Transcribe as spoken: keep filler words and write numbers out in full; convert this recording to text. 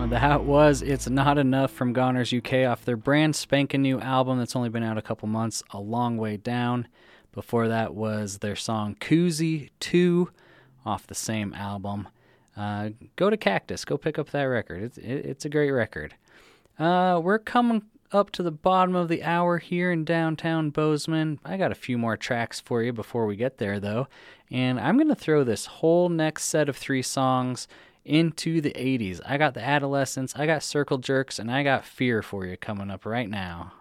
That was It's Not Enough from Goners U K off their brand spanking new album that's only been out a couple months, A Long Way Down. Before that was their song Koozie two off the same album. Uh, go to Cactus. Go pick up that record. It's, it, it's a great record. Uh, we're coming up to the bottom of the hour here in downtown Bozeman. I got a few more tracks for you before we get there, though. And I'm going to throw this whole next set of three songs into the eighties. I got The Adolescents, I got Circle Jerks, and I got Fear for you coming up right now.